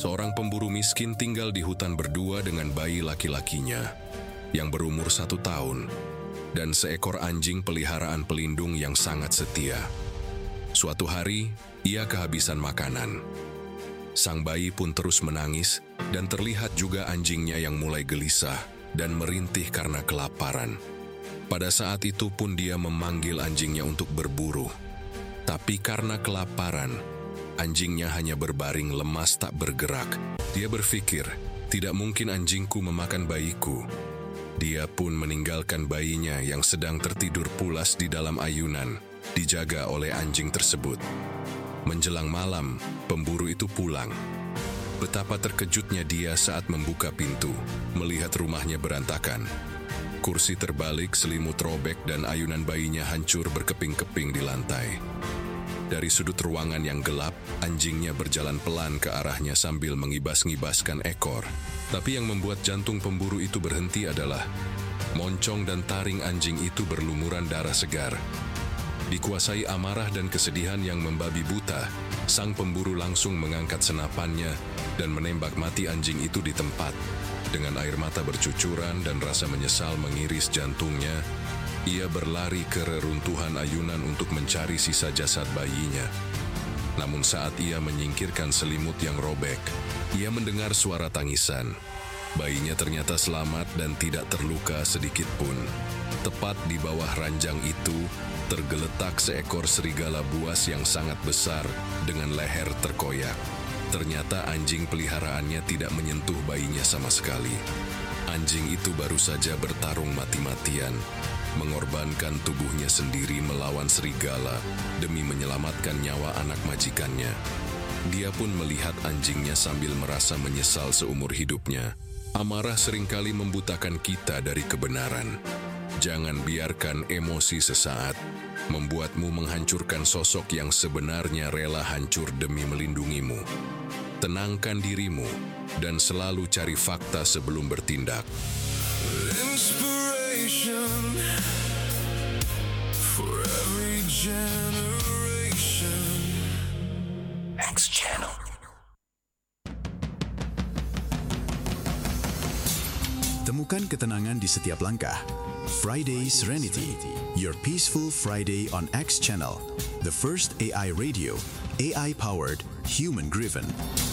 Seorang pemburu miskin tinggal di hutan berdua dengan bayi laki-lakinya yang berumur 1 tahun dan seekor anjing peliharaan pelindung yang sangat setia. Suatu hari, ia kehabisan makanan. Sang bayi pun terus menangis dan terlihat juga anjingnya yang mulai gelisah dan merintih karena kelaparan. Pada saat itu pun dia memanggil anjingnya untuk berburu. Tapi karena kelaparan, anjingnya hanya berbaring lemas tak bergerak. Dia berpikir, tidak mungkin anjingku memakan bayiku. Dia pun meninggalkan bayinya yang sedang tertidur pulas di dalam ayunan, dijaga oleh anjing tersebut. Menjelang malam, pemburu itu pulang. Betapa terkejutnya dia saat membuka pintu, melihat rumahnya berantakan. Kursi terbalik, selimut robek, dan ayunan bayinya hancur berkeping-keping di lantai. Dari sudut ruangan yang gelap, anjingnya berjalan pelan ke arahnya sambil mengibas-ngibaskan ekor. Tapi yang membuat jantung pemburu itu berhenti adalah moncong dan taring anjing itu berlumuran darah segar. Dikuasai amarah dan kesedihan yang membabi buta, sang pemburu langsung mengangkat senapannya dan menembak mati anjing itu di tempat. Dengan air mata bercucuran dan rasa menyesal mengiris jantungnya, ia berlari ke reruntuhan ayunan untuk mencari sisa jasad bayinya. Namun saat ia menyingkirkan selimut yang robek, ia mendengar suara tangisan. Bayinya ternyata selamat dan tidak terluka sedikit pun. Tepat di bawah ranjang itu, tergeletak seekor serigala buas yang sangat besar dengan leher terkoyak. Ternyata anjing peliharaannya tidak menyentuh bayinya sama sekali. Anjing itu baru saja bertarung mati-matian, mengorbankan tubuhnya sendiri melawan serigala demi menyelamatkan nyawa anak majikannya. Dia pun melihat anjingnya sambil merasa menyesal seumur hidupnya. Amarah seringkali membutakan kita dari kebenaran. Jangan biarkan emosi sesaat membuatmu menghancurkan sosok yang sebenarnya rela hancur demi melindungimu. Tenangkan dirimu dan selalu cari fakta sebelum bertindak. Inspiration for every generation. X Channel. Temukan ketenangan di setiap langkah. Friday Serenity, your peaceful Friday on X Channel, the first AI radio, AI-powered, human-driven.